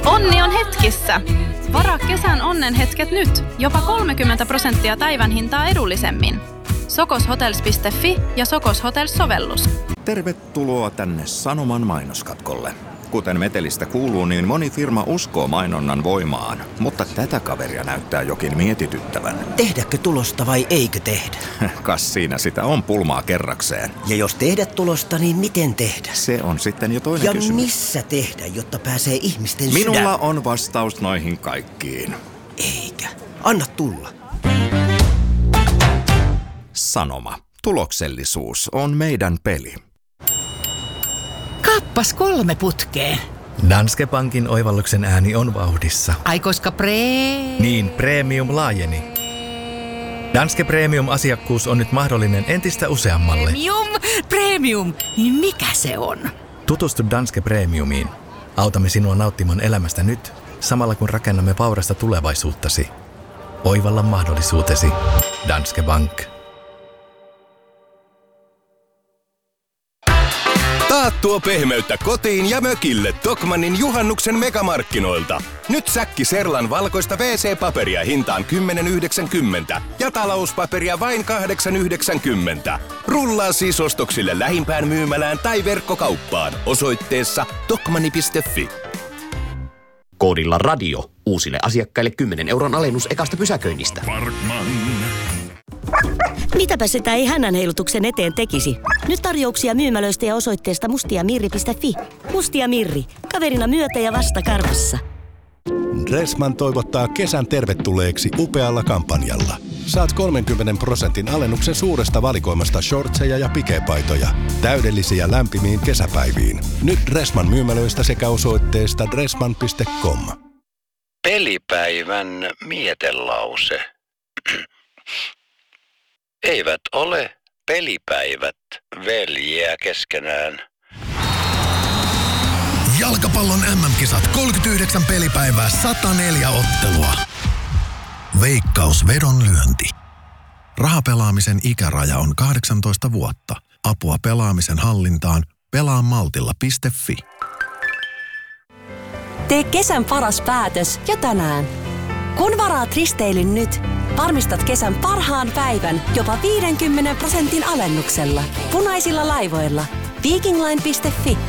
Onni on hetkissä! Varaa kesän onnenhetket nyt. Jopa 30% päivän hintaa edullisemmin. Sokoshotels.fi ja Sokos Hotels-sovellus. Tervetuloa tänne Sanoman mainoskatkolle. Kuten metelistä kuuluu, niin moni firma uskoo mainonnan voimaan, mutta tätä kaveria näyttää jokin mietityttävän. Tehdäkö tulosta vai eikö tehdä? Kas siinä sitä on pulmaa kerrakseen. Ja jos tehdä tulosta, niin miten tehdä? Se on sitten jo toinen ja kysymys. Missä tehdä, jotta pääsee ihmisten Minulla on vastaus noihin kaikkiin. Eikä. Anna tulla. Sanoma. Tuloksellisuus on meidän peli. Kappas 3 putkeen. Danske Bankin oivalluksen ääni on vauhdissa. Ai koska Niin, premium laajeni. Danske Premium-asiakkuus on nyt mahdollinen entistä useammalle. Premium. Niin mikä se on? Tutustu Danske Premiumiin. Autamme sinua nauttimaan elämästä nyt, samalla kun rakennamme vaurasta tulevaisuuttasi. Oivalla mahdollisuutesi. Danske Bank. Taattua pehmeyttä kotiin ja mökille Tokmannin juhannuksen megamarkkinoilta. Nyt säkki Serlan valkoista WC-paperia hintaan 10,90 ja talouspaperia vain 8,90. Rullaa siis ostoksille lähimpään myymälään tai verkkokauppaan osoitteessa tokmanni.fi. Koodilla radio uusille asiakkaille 10 € alennus ekasta pysäköinnistä. Mitäpä sitä ei hännänheilutuksen eteen tekisi? Nyt tarjouksia myymälöistä ja osoitteesta mustiamirri.fi. Mustia Mirri. Kaverina myötä ja vasta karvassa. Dressman toivottaa kesän tervetulleeksi upealla kampanjalla. Saat 30% alennuksen suuresta valikoimasta shortseja ja pikepaitoja. Täydellisiä lämpimiin kesäpäiviin. Nyt Dressman myymälöistä sekä osoitteesta dressman.com. Pelipäivän mietelause. Eivät ole pelipäivät veljiä keskenään. Jalkapallon MM-kisat 39 pelipäivää, 104 ottelua. Veikkaus vedonlyönti. Rahapelaamisen ikäraja on 18 vuotta. Apua pelaamisen hallintaan pelaamaltilla.fi. Tee kesän paras päätös jo tänään. Kun varaat risteilyn nyt, varmistat kesän parhaan päivän jopa 50% alennuksella. Punaisilla laivoilla. Vikingline.fi